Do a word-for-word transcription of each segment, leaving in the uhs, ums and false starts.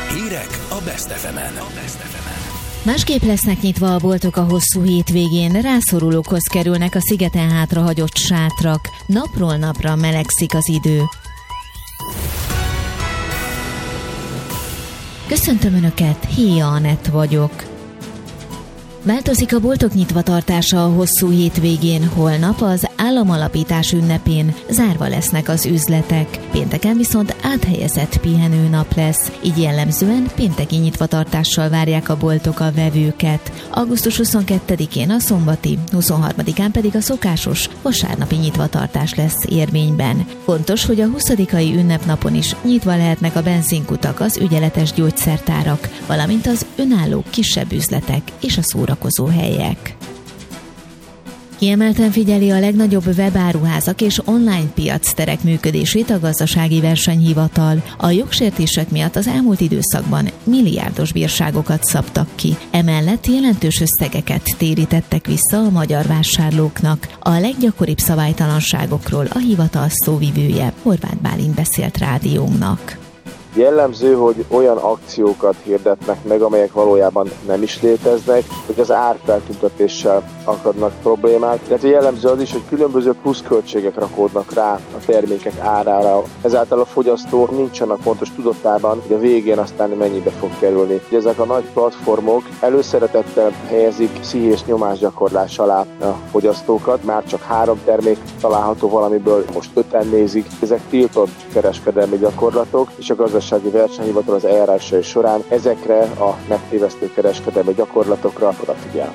Hírek a Best ef emen. Másképp lesznek nyitva a boltok a hosszú hétvégén, rászorulókhoz kerülnek a szigeten hátrahagyott sátrak, napról napra melegszik az idő. Köszöntöm Önöket, Héja Anett vagyok. Változik a boltok nyitvatartása a hosszú hétvégén, holnap az államalapítás ünnepén zárva lesznek az üzletek. Pénteken viszont áthelyezett pihenőnap lesz, így jellemzően pénteki nyitvatartással várják a boltok a vevőket. augusztus huszonkettedikén a szombati, huszonharmadikán pedig a szokásos vasárnapi nyitvatartás lesz érvényben. Fontos, hogy a huszadikai ünnepnapon is nyitva lehetnek a benzinkutak, az ügyeletes gyógyszertárak, valamint az önálló kisebb üzletek és a szórakozó helyek. Kiemelten figyeli a legnagyobb webáruházak és online piacterek működését a Gazdasági Versenyhivatal. A jogsértések miatt az elmúlt időszakban milliárdos bírságokat szabtak ki. Emellett jelentős összegeket térítettek vissza a magyar vásárlóknak. A leggyakoribb szabálytalanságokról a hivatal szóvivője, Horváth Bálint beszélt rádiónknak. Jellemző, hogy olyan akciókat hirdetnek meg, amelyek valójában nem is léteznek, hogy az árfeltüntetéssel akadnak problémák. Tehát jellemző az is, hogy különböző pluszköltségek rakódnak rá a termékek árára. Ezáltal a fogyasztó nincs annak pontos tudatában, hogy a végén aztán mennyibe fog kerülni. Ezek a nagy platformok előszeretettel helyezik pszichés nyomásgyakorlás alá a fogyasztókat. Már csak három termék található valamiből, most öten nézik. Ezek tiltott kereskedelmi gyakorlatok, és a Gazdasági Versenyhivatal az eljárásai során ezekre a megtévesztő kereskedelmi gyakorlatokra odafigyel.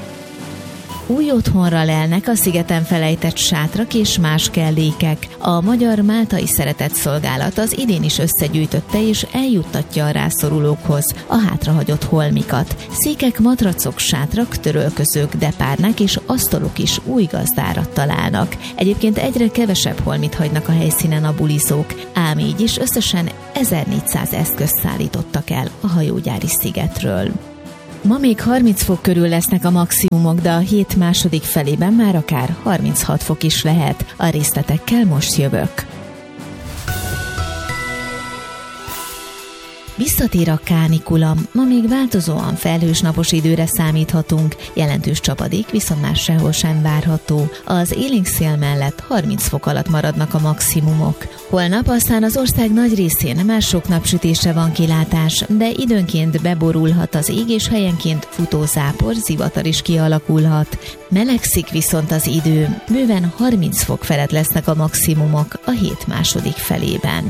Új otthonra lelnek a szigeten felejtett sátrak és más kellékek. A Magyar Máltai Szeretetszolgálat az idén is összegyűjtötte és eljuttatja a rászorulókhoz a hátrahagyott holmikat. Székek, matracok, sátrak, törölközők, depárnák és asztalok is új gazdára találnak. Egyébként egyre kevesebb holmit hagynak a helyszínen a bulizók, ám így is összesen ezernégyszáz eszközt szállítottak el a hajógyári szigetről. Ma még harminc fok körül lesznek a maximumok, de a hét második felében már akár harminchat fok is lehet. A részletekkel most jövök. Visszatér a kánikula, ma még változóan felhős napos időre számíthatunk, jelentős csapadék viszont már sehol sem várható. Az élénk szél mellett harminc fok alatt maradnak a maximumok. Holnap aztán az ország nagy részén már sok napsütésre van kilátás, de időnként beborulhat az ég és helyenként futózápor, zivatar is kialakulhat. Melegszik viszont az idő, bőven harminc fok felett lesznek a maximumok a hét második felében.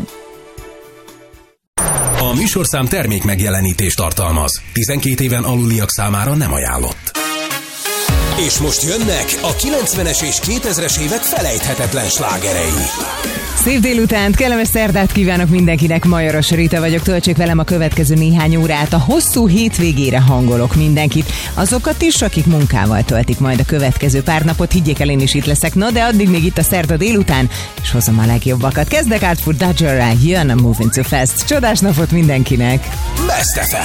A műsorszám termék megjelenítést tartalmaz. tizenkét éven aluliak számára nem ajánlott. És most jönnek a kilencvenes és kétezres évek felejthetetlen slágerei. Szép délutánt, kellemes szerdát kívánok mindenkinek, Majoros Rita vagyok, töltsék velem a következő néhány órát, a hosszú hétvégére hangolok mindenkit, azokat is, akik munkával töltik majd a következő pár napot, higgyék el, én is itt leszek, na de addig még itt a szerda délután, és hozom a legjobbakat. Kezdek Artful Dodgerrel, jön a Moving Too Fast, csodás napot mindenkinek! Best ef em.